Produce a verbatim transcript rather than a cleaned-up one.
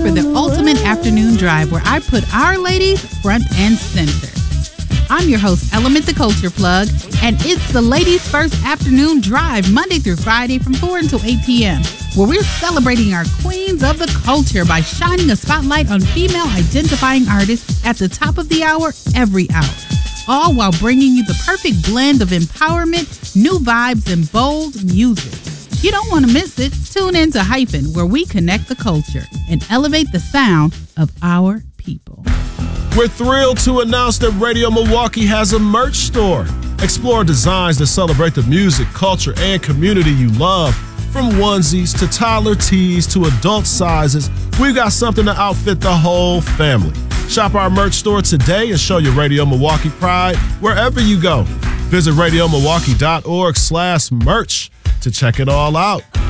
for the ultimate afternoon drive where I put our ladies front and center. I'm your host, Element the Culture Plug, and it's the Ladies First Afternoon Drive, Monday through Friday from four until eight p.m., where we're celebrating our queens of the culture by shining a spotlight on female identifying artists at the top of the hour every hour, all while bringing you the perfect blend of empowerment, new vibes, and bold music. You don't want to miss it. Tune in to Hyphen, where we connect the culture and elevate the sound of our people. We're thrilled to announce that Radio Milwaukee has a merch store. Explore designs that celebrate the music, culture, and community you love. From onesies to toddler tees to adult sizes, we've got something to outfit the whole family. Shop our merch store today and show your Radio Milwaukee pride wherever you go. Visit radiomilwaukee.org slash merch to check it all out.